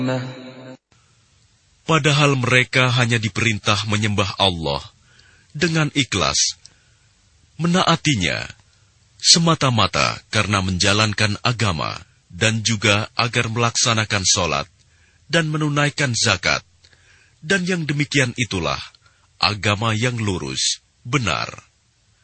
Padahal mereka hanya diperintah menyembah Allah dengan ikhlas, menaatinya semata-mata karena menjalankan agama dan juga agar melaksanakan sholat dan menunaikan zakat. Dan yang demikian itulah agama yang lurus, benar.